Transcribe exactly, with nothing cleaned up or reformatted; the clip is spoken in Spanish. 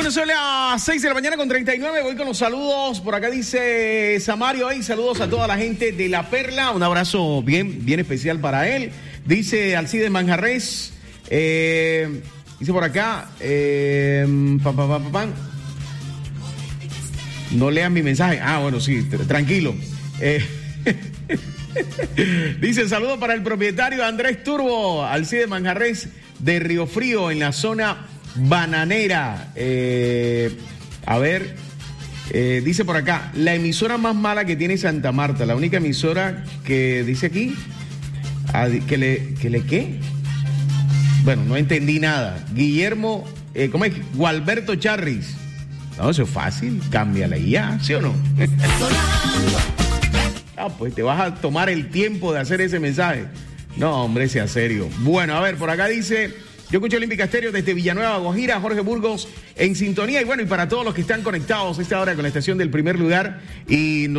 Eso son las seis de la mañana con treinta y nueve. Voy con los saludos. Por acá dice Samario ahí. Saludos a toda la gente de La Perla. Un abrazo bien, bien especial para él. Dice Alcides Manjarres. Eh, dice por acá. Eh, pa, pa, pa, pa, pa. No lean mi mensaje. Ah, bueno, sí, tranquilo. Eh, dice saludo para el propietario Andrés Turbo, Alcides Manjarres de Río Frío, en la zona bananera. Eh, a ver, eh, dice por acá, la emisora más mala que tiene Santa Marta, la única emisora que dice aquí, que le, que le qué. Bueno, no entendí nada. Guillermo, eh, ¿cómo es? Gualberto Charris. No, eso es fácil, cámbiala y ya, ¿sí o no? Ah, pues te vas a tomar el tiempo de hacer ese mensaje. No, hombre, sea serio. Bueno, a ver, por acá dice, yo escucho Olímpica Estéreo desde Villanueva, Guajira, Jorge Burgos en sintonía. Y bueno, y para todos los que están conectados a esta hora con la estación del Primer Lugar y nos